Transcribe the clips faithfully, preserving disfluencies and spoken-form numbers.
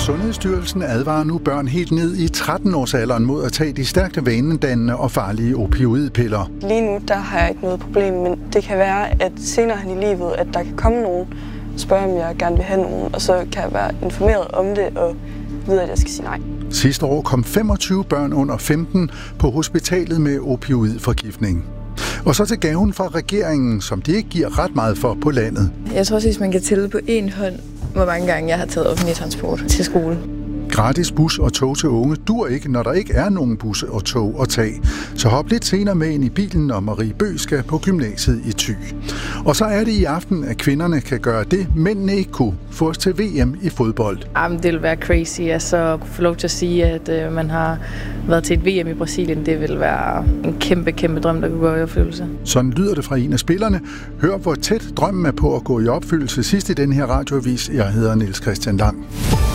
Sundhedsstyrelsen advarer nu børn helt ned i tretten-årsalderen mod at tage de stærkt vanedannende og farlige opioidpiller. Lige nu der har jeg ikke noget problem, men det kan være, at senere hen i livet, at der kan komme nogen og spørge, om jeg gerne vil have nogen, og så kan jeg være informeret om det og vide, at jeg skal sige nej. Sidste år kom femogtyve børn under femten på hospitalet med opioidforgiftning. Og så til gaven fra regeringen, som de ikke giver ret meget for på landet. Jeg tror også, man kan tælle på én hånd, hvor mange gange jeg har taget offentlig transport til skole. Gratis bus og tog til unge dur ikke, når der ikke er nogen bus og tog at tage. Så hop lidt senere med ind i bilen, når Marie Bøgh skal på gymnasiet i Thy. Og så er det i aften, at kvinderne kan gøre det, mændene ikke kunne. Få os til V M i fodbold. Jamen, det vil være crazy. Altså, få lov til at sige, at øh, man har været til et V M i Brasilien, det vil være en kæmpe, kæmpe drøm, der kunne gå i opfyldelse. Sådan lyder det fra en af spillerne. Hør, hvor tæt drømmen er på at gå i opfyldelse sidst i den her radioavis. Jeg hedder Niels Christian Lang.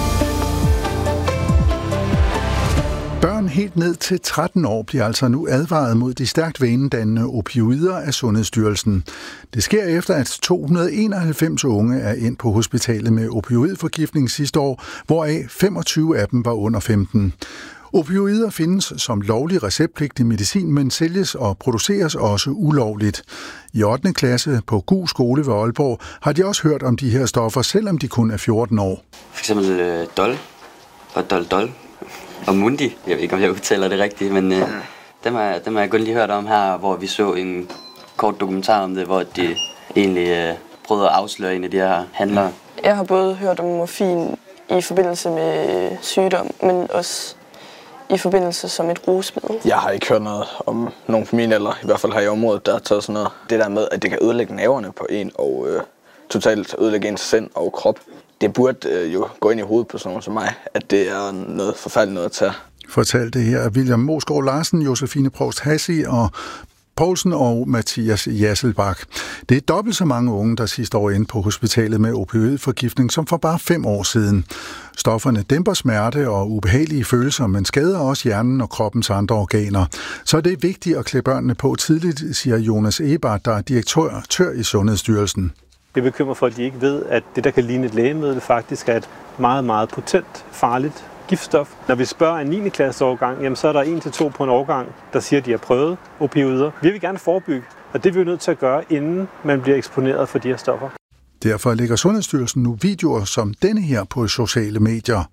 Børn helt ned til tretten år bliver altså nu advaret mod de stærkt vanedannende opioider af Sundhedsstyrelsen. Det sker efter, at to hundrede og enoghalvfems unge er ind på hospitalet med opioidforgiftning sidste år, hvoraf femogtyve af dem var under femten. Opioider findes som lovlig receptpligtig medicin, men sælges og produceres også ulovligt. I ottende klasse på Gug Skole ved Aalborg har de også hørt om de her stoffer, selvom de kun er fjorten år. For eksempel øh, Dol og Dol Dol. Og Mundi, jeg ved ikke, om jeg udtaler det rigtigt, men øh, dem, har, dem har jeg kun lige hørt om her, hvor vi så en kort dokumentar om det, hvor de egentlig øh, prøvede at afsløre en af de her handlere. Jeg har både hørt om morfin i forbindelse med sygdom, men også i forbindelse som et rusmiddel. Jeg har ikke hørt noget om nogen på min alder, i hvert fald her i området, der har taget sådan noget. Det der med, at det kan ødelægge nerverne på en og øh, totalt ødelægge ens sind og krop. Det burde øh, jo gå ind i hovedet på sådan nogen som mig, at det er noget forfærdeligt noget at tage. Fortalte her af William Mosgaard Larsen, Josefine Proust Hassi og Poulsen og Mathias Jasselbak. Det er dobbelt så mange unge, der sidste år endte på hospitalet med opioidforgiftning, som for bare fem år siden. Stofferne dæmper smerte og ubehagelige følelser, men skader også hjernen og kroppens andre organer. Så det er vigtigt at klæde børnene på tidligt, siger Jonas Ebert, der er direktør i Sundhedsstyrelsen. Det bekymrer for, at de ikke ved, at det, der kan ligne et lægemiddel, faktisk er et meget, meget potent, farligt giftstof. Når vi spørger en niende klasse årgang, jamen, så er der en til to på en årgang, der siger, at de har prøvet opioider. Vi vil gerne forebygge, og det er vi nødt til at gøre, inden man bliver eksponeret for de her stoffer. Derfor lægger Sundhedsstyrelsen nu videoer som denne her på sociale medier.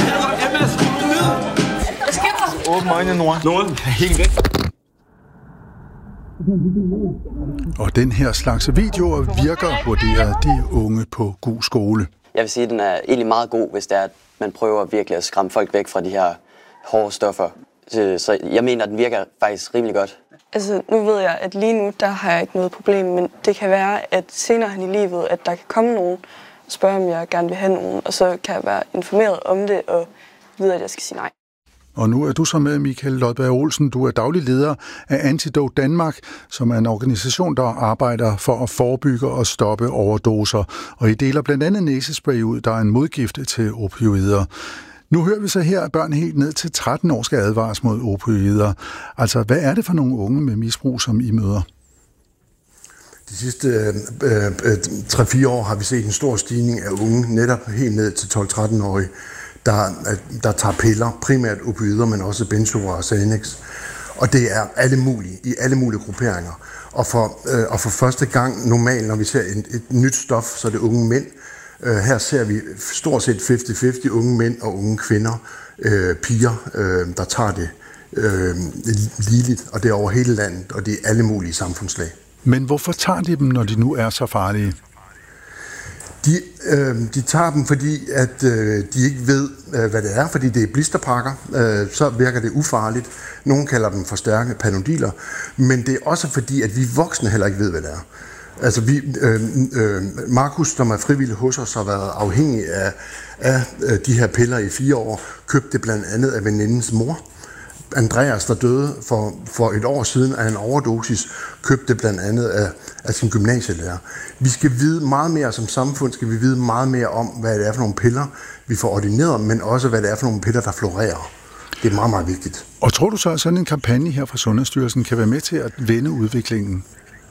Åbn øjnene, Nora. Nora, helt væk. Og den her slags videoer virker, vurderer de unge på Gug Skole. Jeg vil sige, at den er egentlig meget god, hvis det er, at man prøver virkelig at skræmme folk væk fra de her hårde stoffer. Så jeg mener, at den virker faktisk rimelig godt. Altså, nu ved jeg, at lige nu, der har jeg ikke noget problem, men det kan være, at senere hen i livet, at der kan komme nogen og spørge, om jeg gerne vil have nogen, og så kan jeg være informeret om det og vide, at jeg skal sige nej. Og nu er du så med, Michael Lodberg Olsen. Du er daglig leder af Antidote Danmark, som er en organisation, der arbejder for at forebygge og stoppe overdoser. Og I deler blandt andet næsespray ud, der er en modgift til opioider. Nu hører vi så her, at børn helt ned til tretten år skal advares mod opioider. Altså, hvad er det for nogle unge med misbrug, som I møder? De sidste øh, øh, tre fire år har vi set en stor stigning af unge, netop helt ned til tolv tretten-årige, der, der tager piller, primært opioider, men også benzoer og Xanax. Og det er alle mulige, i alle mulige grupperinger. Og for, øh, og for første gang normalt, når vi ser et, et nyt stof, så er det unge mænd. Øh, her ser vi stort set halvtreds halvtreds unge mænd og unge kvinder, øh, piger, øh, der tager det øh, ligeligt, og det er over hele landet, og det er alle mulige samfundslag. Men hvorfor tager de dem, når de nu er så farlige? De, øh, de tager dem, fordi at øh, de ikke ved, øh, hvad det er, fordi det er blisterpakker, øh, så virker det ufarligt. Nogle kalder dem for stærke panodiler, men det er også fordi, at vi voksne heller ikke ved, hvad det er. Altså vi, øh, øh, Markus, som er frivillig hos os, har været afhængig af, af de her piller i fire år, købte det blandt andet af venindens mor. Andreas, der døde for, for et år siden af en overdosis, købte blandt andet af, af sin gymnasielærer. Vi skal vide meget mere som samfund, skal vi vide meget mere om, hvad det er for nogle piller, vi får ordineret, men også hvad det er for nogle piller, der florerer. Det er meget, meget vigtigt. Og tror du så, at sådan en kampagne her fra Sundhedsstyrelsen kan være med til at vende udviklingen?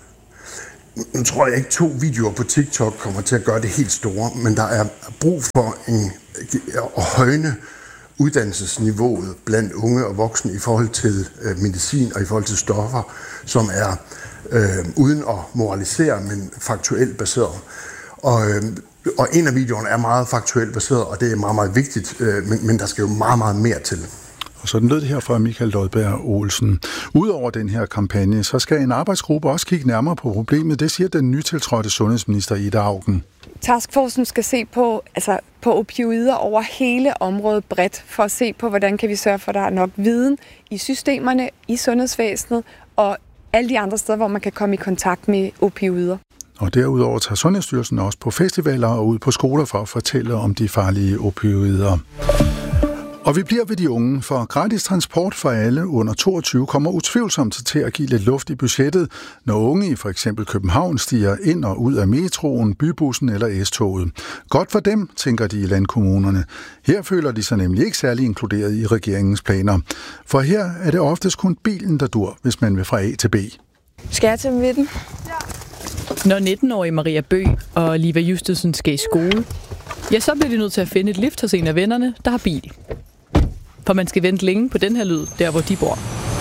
Nu tror jeg ikke, to videoer på TikTok kommer til at gøre det helt store, men der er brug for en at højne uddannelsesniveauet blandt unge og voksne i forhold til øh, medicin og i forhold til stoffer, som er øh, uden at moralisere, men faktuelt baseret. Og, øh, og en af videoerne er meget faktuelt baseret, og det er meget, meget vigtigt, øh, men, men der skal jo meget, meget mere til. Og sådan lød det her fra Michael Lodberg Olsen. Udover den her kampagne, så skal en arbejdsgruppe også kigge nærmere på problemet. Det siger den nytiltrådte sundhedsminister Ida Auken. Taskforcen skal se på, altså på opioider over hele området bredt, for at se på, hvordan kan vi sørge for, at der er nok viden i systemerne, i sundhedsvæsenet og alle de andre steder, hvor man kan komme i kontakt med opioider. Og derudover tager Sundhedsstyrelsen også på festivaler og ud på skoler for at fortælle om de farlige opioider. Og vi bliver ved de unge, for gratis transport for alle under toogtyve kommer utvivlsomt til at give lidt luft i budgettet, når unge i for eksempel København stiger ind og ud af metroen, bybussen eller S-toget. Godt for dem, tænker de i landkommunerne. Her føler de sig nemlig ikke særlig inkluderet i regeringens planer. For her er det oftest kun bilen, der dur, hvis man vil fra A til B. Skal jeg til midten? Når nitten-årige Maria Bøgh og Liva Justesen skal i skole, ja, så bliver de nødt til at finde et lift hos en af vennerne, der har bil. For man skal vente længe på den her lyd, der hvor de bor.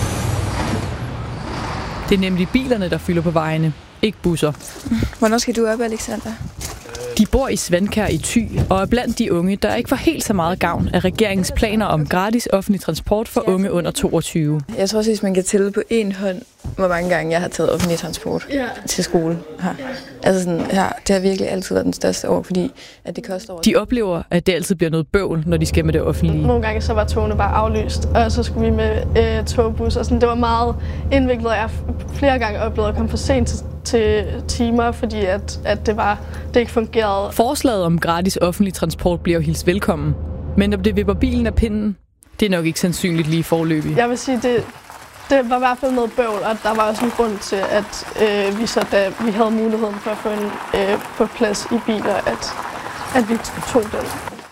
Det er nemlig bilerne, der fylder på vejene, ikke busser. Hvornår skal du op, Alexander? De bor i Svankær i Thy, og er blandt de unge, der ikke får helt så meget gavn af regeringens planer om gratis offentlig transport for unge under toogtyve. Jeg tror også, hvis man kan tælle på én hånd, hvor mange gange jeg har taget offentlig transport ja. til skole her. Altså sådan, ja, det har virkelig altid været den største år, fordi at det koster over. De oplever, at det altid bliver noget bøvl, når de skal med det offentlige. Nogle gange så var togene bare aflyst, og så skulle vi med øh, togbus, og sådan, det var meget indviklet. Jeg har flere gange oplevet at komme for sent til, til timer, fordi at, at det, var, det ikke fungerede. Forslaget om gratis offentlig transport bliver hilst velkommen, men når det vipper bilen af pinden, det er nok ikke sandsynligt lige forløbig. Jeg vil sige, det Det var i hvert fald noget bøvl, og der var også en grund til, at øh, vi så, da vi havde muligheden for at få en øh, på plads i biler, at, at vi tog den.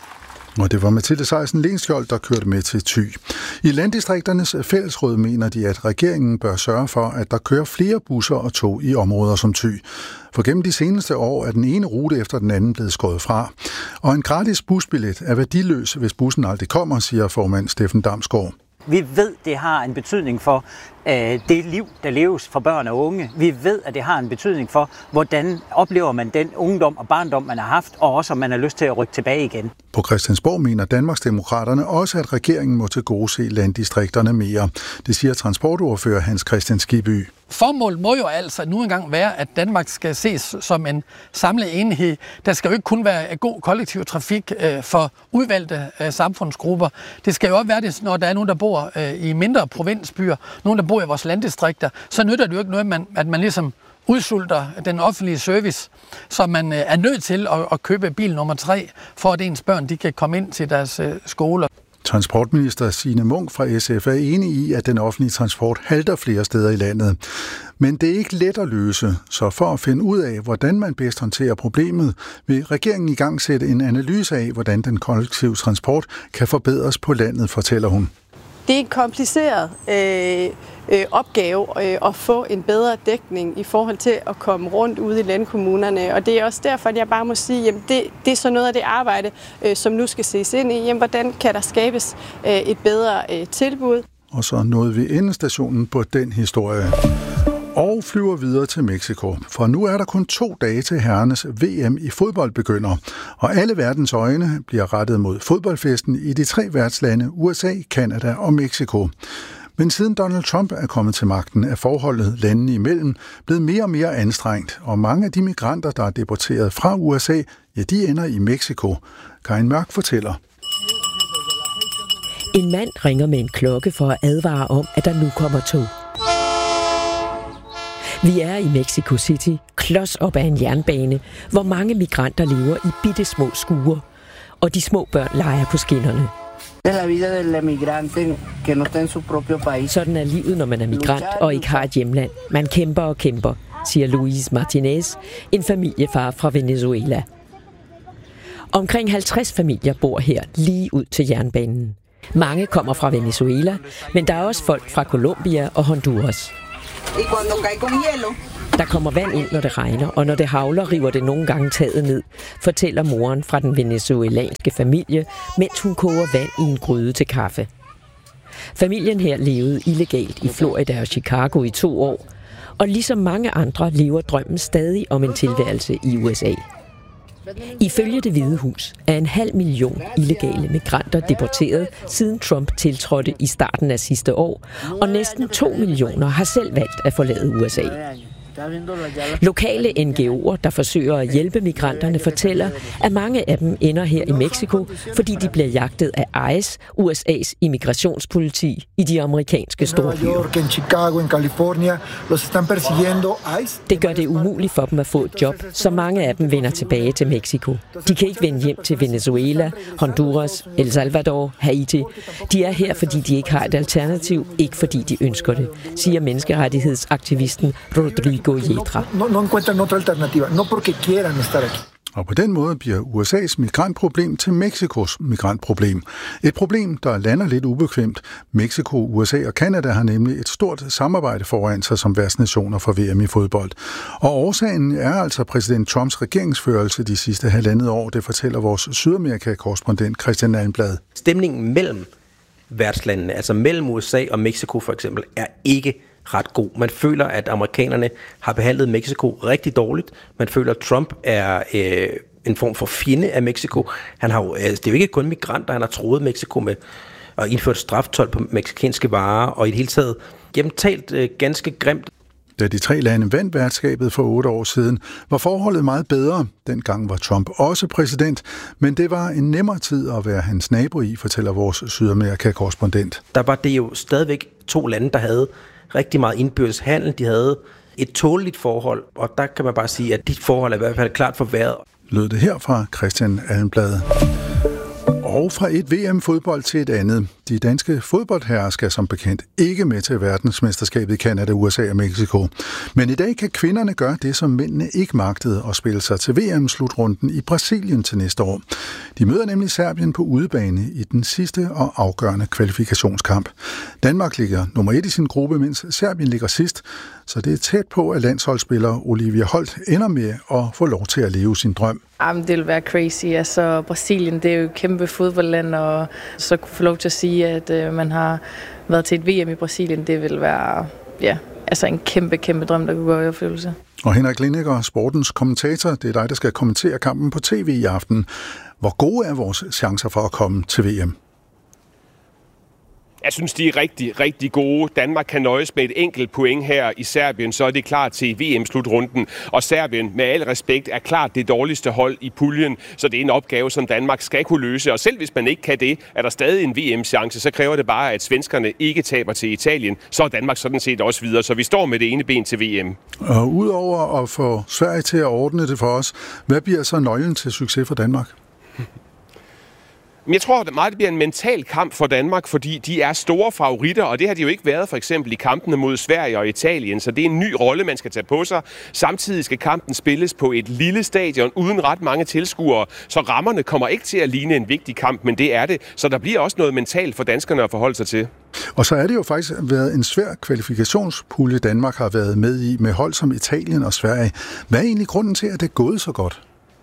Og det var Mathilde Seisen Lengskjold, der kørte med til Thy. I Landdistrikternes Fællesråd mener de, at regeringen bør sørge for, at der kører flere busser og tog i områder som Thy. For gennem de seneste år er den ene rute efter den anden blevet skåret fra. Og en gratis busbillet er værdiløs, hvis bussen aldrig kommer, siger formand Steffen Damsgaard. Vi ved, det har en betydning for øh, det liv, der leves for børn og unge. Vi ved, at det har en betydning for, hvordan oplever man den ungdom og barndom, man har haft, og også om man har lyst til at rykke tilbage igen. På Christiansborg mener Danmarksdemokraterne også, at regeringen må tilgodese landdistrikterne mere. Det siger transportordfører Hans Christian Skibby. Formålet må jo altså nu engang være, at Danmark skal ses som en samlet enhed. Der skal jo ikke kun være god kollektiv trafik for udvalgte samfundsgrupper. Det skal jo også være det, når der er nogen, der bor i mindre provinsbyer, nogen, der bor i vores landdistrikter. Så nytter det jo ikke noget, at man ligesom udsulter den offentlige service, så man er nødt til at købe bil nummer tre, for at ens børn de kan komme ind til deres skoler. Transportminister Signe Munk fra S F er enig i, at den offentlige transport halter flere steder i landet. Men det er ikke let at løse, så for at finde ud af, hvordan man bedst håndterer problemet, vil regeringen i gang sætte en analyse af, hvordan den kollektive transport kan forbedres på landet, fortæller hun. Det er en kompliceret øh, øh, opgave øh, at få en bedre dækning i forhold til at komme rundt ude i landkommunerne. Og det er også derfor, at jeg bare må sige, at det, det er så noget af det arbejde, øh, som nu skal ses ind i. Jamen, hvordan kan der skabes øh, et bedre øh, tilbud? Og så nåede vi endestationen på den historie. Og flyver videre til Mexico. For nu er der kun to dage til herrenes V M i fodbold begynder. Og alle verdens øjne bliver rettet mod fodboldfesten i de tre værtslande U S A, Canada og Mexico. Men siden Donald Trump er kommet til magten, er forholdet landene imellem blevet mere og mere anstrengt. Og mange af de migranter, der er deporteret fra U S A, ja, de ender i Mexico. Karin Mørk fortæller. En mand ringer med en klokke for at advare om, at der nu kommer tog. Vi er i Mexico City, klods op af en jernbane, hvor mange migranter lever i bitte små skure, og de små børn leger på skinnerne. Sådan er livet, når man er migrant og ikke har et hjemland. Man kæmper og kæmper, siger Luis Martinez, en familiefar fra Venezuela. Omkring halvtreds familier bor her lige ud til jernbanen. Mange kommer fra Venezuela, men der er også folk fra Colombia og Honduras. Der kommer vand ind, når det regner, og når det hagler, river det nogle gange taget ned, fortæller moren fra den venezuelanske familie, mens hun koger vand i en gryde til kaffe. Familien her levede illegalt i Florida og Chicago i to år, og ligesom mange andre lever drømmen stadig om en tilværelse i U S A. Ifølge Det Hvide Hus er en halv million illegale migranter deporteret, siden Trump tiltrådte i starten af sidste år, og næsten to millioner har selv valgt at forlade U S A. Lokale N G O'er, der forsøger at hjælpe migranterne, fortæller, at mange af dem ender her i Mexico, fordi de bliver jagtet af ICE, U S A's immigrationspoliti, i de amerikanske storbyer. Det gør det umuligt for dem at få et job, så mange af dem vender tilbage til Mexico. De kan ikke vende hjem til Venezuela, Honduras, El Salvador, Haiti. De er her, fordi de ikke har et alternativ, ikke fordi de ønsker det, siger menneskerettighedsaktivisten Rodrigo. Og på den måde bliver U S A's migrantproblem til Mexikos migrantproblem. Et problem, der lander lidt ubekvemt. Mexico, U S A og Canada har nemlig et stort samarbejde foran sig som værtsnationer for V M i fodbold. Og årsagen er altså præsident Trumps regeringsførelse de sidste halvandet år, det fortæller vores Sydamerika-korrespondent Christian Almblad. Stemningen mellem værtslandene, altså mellem U S A og Mexico for eksempel, er ikke ret god. Man føler, at amerikanerne har behandlet Mexico rigtig dårligt. Man føler, at Trump er øh, en form for fjende af Mexico. Han har jo, altså, det er jo ikke kun migranter, han har troet Mexico med og indført straftold på mexicanske varer, og i det hele taget gennemtalt øh, ganske grimt. Da de tre lande vandt værtskabet for otte år siden, var forholdet meget bedre. Dengang var Trump også præsident, men det var en nemmere tid at være hans nabo i, fortæller vores Sydamerika-korrespondent. Der var det jo stadigvæk to lande, der havde rigtig meget indbyrdes handel. De havde et tåleligt forhold, og der kan man bare sige, at dit forhold er i hvert fald klart forværret. Lød det her fra Christian Almblad. Og fra et V M-fodbold til et andet. De danske fodboldherrer skal som bekendt ikke med til verdensmesterskabet i Canada, U S A og Mexico. Men i dag kan kvinderne gøre det, som mændene ikke magtede, og spille sig til V M-slutrunden i Brasilien til næste år. De møder nemlig Serbien på udebane i den sidste og afgørende kvalifikationskamp. Danmark ligger nummer et i sin gruppe, mens Serbien ligger sidst, så det er tæt på, at landsholdsspiller Olivia Holt ender med at få lov til at leve sin drøm. Jamen, det vil være crazy. Altså, Brasilien, det er jo et kæmpe fodboldland, og så kunne få lov til at sige, at øh, man har været til et V M i Brasilien, det vil være ja, altså en kæmpe, kæmpe drøm, der kunne gå i opfyldelse. Og Henrik Lindegaard, sportens kommentator, det er dig, der skal kommentere kampen på tv i aften. Hvor gode er vores chancer for at komme til V M? Jeg synes, de er rigtig, rigtig gode. Danmark kan nøjes med et enkelt point her i Serbien, så er det klar til V M-slutrunden. Og Serbien, med al respekt, er klart det dårligste hold i puljen, så det er en opgave, som Danmark skal kunne løse. Og selv hvis man ikke kan det, er der stadig en V M-chance, så kræver det bare, at svenskerne ikke taber til Italien. Så er Danmark sådan set også videre, så vi står med det ene ben til V M. Og udover at få Sverige til at ordne det for os, hvad bliver så nøglen til succes for Danmark? Jeg tror, at meget det bliver en mental kamp for Danmark, fordi de er store favoritter, og det har de jo ikke været for eksempel i kampene mod Sverige og Italien, så det er en ny rolle, man skal tage på sig. Samtidig skal kampen spilles på et lille stadion uden ret mange tilskuere, så rammerne kommer ikke til at ligne en vigtig kamp, men det er det, så der bliver også noget mentalt for danskerne at forholde sig til. Og så er det jo faktisk været en svær kvalifikationspulje, Danmark har været med i, med hold som Italien og Sverige. Hvad er egentlig grunden til, at det er gået så godt?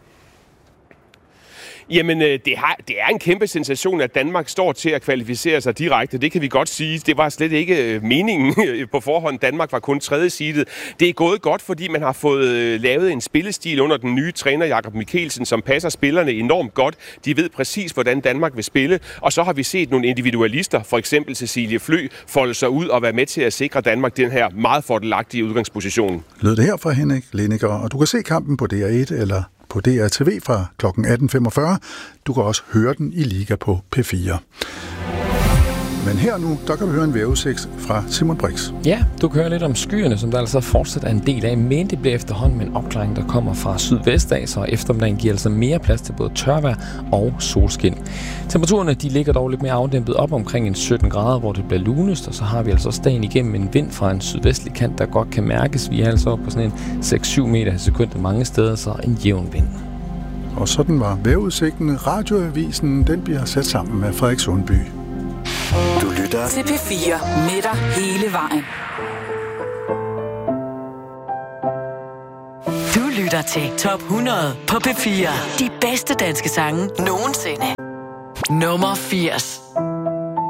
Jamen, det, har, det er en kæmpe sensation, at Danmark står til at kvalificere sig direkte. Det kan vi godt sige. Det var slet ikke meningen på forhånd. Danmark var kun tredje seedet. Det er gået godt, fordi man har fået lavet en spillestil under den nye træner Jakob Mikkelsen, som passer spillerne enormt godt. De ved præcis, hvordan Danmark vil spille. Og så har vi set nogle individualister, for eksempel Cecilie Flø, folde sig ud og være med til at sikre Danmark den her meget fordelagtige udgangsposition. Lød det her fra Henrik Lindegaard, og du kan se kampen på D R et eller på D R T V fra klokken atten femogfyrre. Du kan også høre den i Liga på P fire. Men her nu, der kan du høre en vejrudsigt fra Simon Brix. Ja, du kan høre lidt om skyerne, som der altså fortsat er en del af, men det bliver efterhånden med en opklaring, der kommer fra sydvest af, så eftermiddagen giver altså mere plads til både tørvejr og solskin. Temperaturerne, de ligger dog lidt mere afdæmpet op omkring en sytten grader, hvor det bliver lunest, og så har vi altså dagen igennem en vind fra en sydvestlig kant, der godt kan mærkes. Vi er altså oppe på sådan en seks til syv meter i sekundet mange steder, så en jævn vind. Og sådan var vejrudsigten. Radioavisen, den bliver sat sammen med Frederik Sundby. Du lytter til P fire med dig hele vejen. lytter til Top hundrede på P fire. De bedste danske sange nogensinde. Nummer firs.